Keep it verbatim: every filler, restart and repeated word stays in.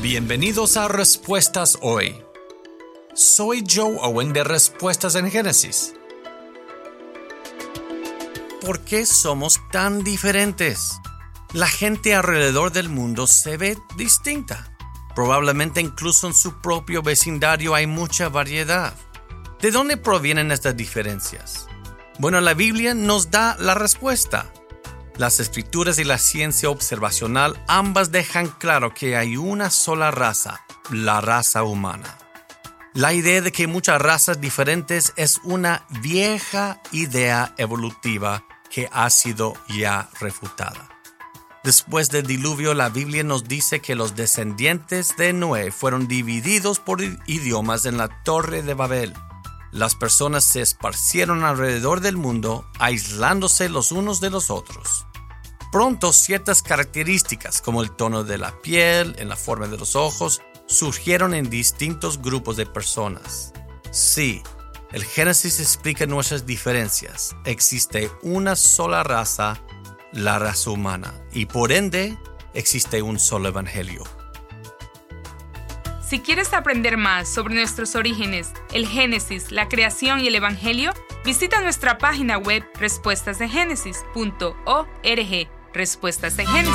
Bienvenidos a Respuestas Hoy. Soy Joe Owen de Respuestas en Génesis. ¿Por qué somos tan diferentes? La gente alrededor del mundo se ve distinta. Probablemente incluso en su propio vecindario hay mucha variedad. ¿De dónde provienen estas diferencias? Bueno, la Biblia nos da la respuesta. Las Escrituras y la ciencia observacional ambas dejan claro que hay una sola raza, la raza humana. La idea de que hay muchas razas diferentes es una vieja idea evolutiva que ha sido ya refutada. Después del diluvio, la Biblia nos dice que los descendientes de Noé fueron divididos por idiomas en la Torre de Babel. Las personas se esparcieron alrededor del mundo, aislándose los unos de los otros. Pronto, ciertas características, como el tono de la piel, en la forma de los ojos, surgieron en distintos grupos de personas. Sí, el Génesis explica nuestras diferencias. Existe una sola raza, la raza humana, y por ende, existe un solo evangelio. Si quieres aprender más sobre nuestros orígenes, el Génesis, la creación y el Evangelio, visita nuestra página web respuestas de génesis punto org. Respuestas en Génesis.